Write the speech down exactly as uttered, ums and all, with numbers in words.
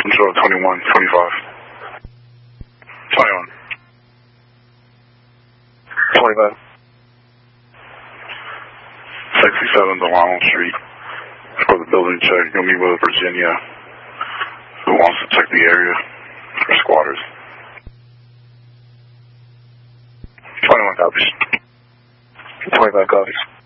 Control twenty-one, twenty-five. twenty-one. twenty-five. sixty-seven Delano Street. For the building check, you'll meet with Virginia, who wants to check the area for squatters. twenty-one copies. twenty-five copies.